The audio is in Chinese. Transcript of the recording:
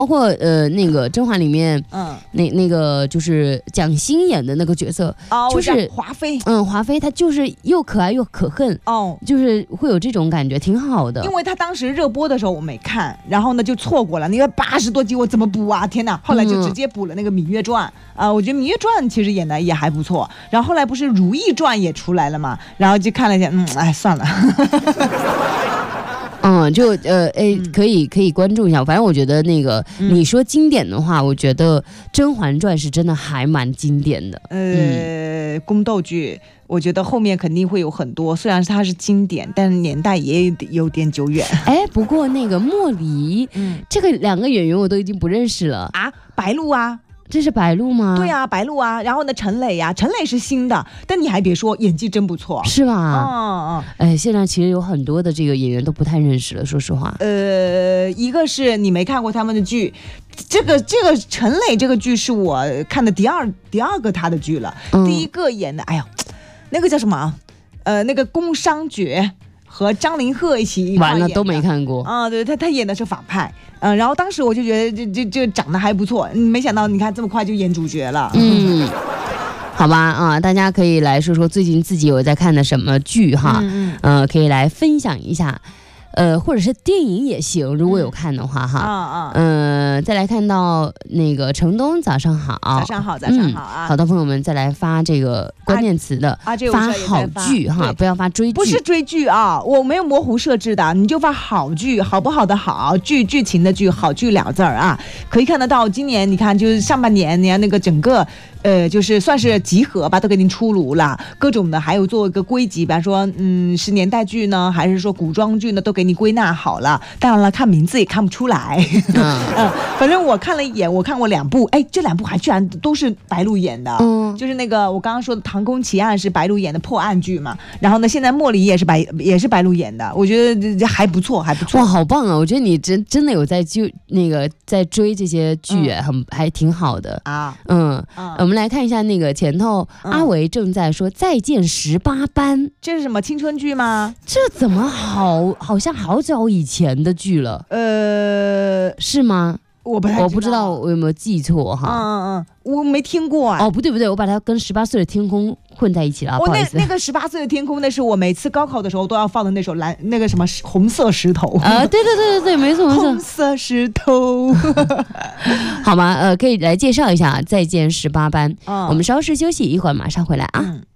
包括那个甄嬛里面，那个就是蒋欣演的那个角色，就是华妃， 华妃她就是又可爱又可恨，就是会有这种感觉，挺好的。 因为她当时热播的时候我没看，然后呢就错过了，因为80多集我怎么补啊？天哪！后来就直接补了那个《芈月传》我觉得《芈月传》其实演的也还不错。然后后来不是《如懿传》也出来了嘛，然后就看了一下，算了。 可以关注一下。反正我觉得那个你说经典的话，我觉得《甄嬛传》是真的还蛮经典的。 宫斗剧，我觉得后面肯定会有很多，虽然它是经典，但是年代也有点久远。 不过那个莫离，这个2个演员我都已经不认识了啊，白鹿啊。 这是白鹿吗？ 对啊，白鹿啊。然后呢，陈磊呀，陈磊是新的，但你还别说，演技真不错， 是吧？现在其实有很多的这个演员都不太认识了，说实话。 一个是你没看过他们的剧，这个陈磊这个剧是我看的第二个他的剧了。第一个演的，那个叫什么？那个宫商角。和张凌赫一起完了都没看过对，他演的是反派，然后当时我就觉得这长得还不错，没想到你看这么快就演主角了。 好吧大家可以来说说最近自己有在看的什么剧哈，可以来分享一下。或者是电影也行，如果有看的话哈。再来看到那个程东，早上好。 早上好啊！ 好多朋友们再来发这个关键词的，发好剧哈，不要发追剧。 不是追剧啊，我没有模糊设置的，你就发好剧，好不好的好剧情的剧，好剧2字啊。可以看得到，今年你看就是上半年，你看那个整个就是算是集合吧，都给你出炉了，各种的，还有做一个归集，比方说是年代剧呢，还是说古装剧呢，都给你归纳好了。当然了，看名字也看不出来。反正我看了一眼，我看过2部，这2部还居然都是白鹿演的。就是那个我刚刚说的《唐宫奇案》是白鹿演的破案剧嘛，然后呢，现在莫离也是白鹿演的，我觉得还不错。 哇，好棒啊！我觉得你真的有在在追这些剧，还挺好的啊。我们来看一下那个前头，阿维正在说再见18班， 这是什么青春剧吗？ 这怎么好像好早以前的剧了？是吗？ 我不知道我有没有记错哈。 我没听过不对，我把它跟18岁的天空混在一起了，不好意思。 那个18岁的天空，那是我每次高考的时候都要放的那首那个什么红色石头对，没错， 红色石头。 好吗？可以来介绍一下再见18班。我们稍事休息，一会儿马上回来啊。